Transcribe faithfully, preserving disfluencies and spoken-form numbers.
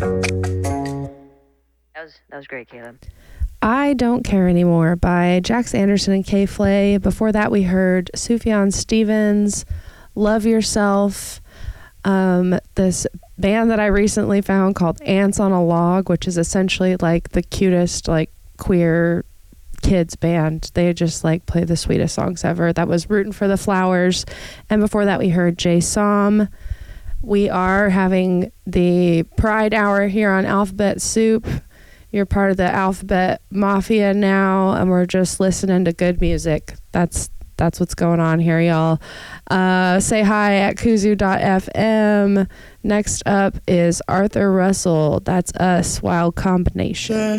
That was that was great, Caleb. I Don't Care Anymore by Jax Anderson and K Flay. Before that, we heard Sufjan Stevens, Love Yourself. Um, this band that I recently found called Ants on a Log, which is essentially like the cutest, like queer kids band. They just like play the sweetest songs ever. That was Rootin' for the Flowers. And before that, we heard Jay Som. We are having the Pride Hour here on Alphabet Soup. You're part of the Alphabet Mafia now, and we're just listening to good music. That's that's what's going on here, y'all. Uh, say hi at kuzu dot f m. Next up is Arthur Russell. That's Us, Wild Combination.